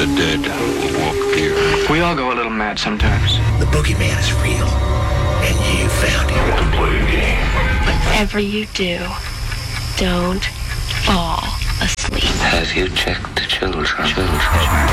The dead will walk here. We all go a little mad sometimes. The boogeyman is real, and you found him. To play a game. Whatever you do, don't fall asleep. Have you checked the children?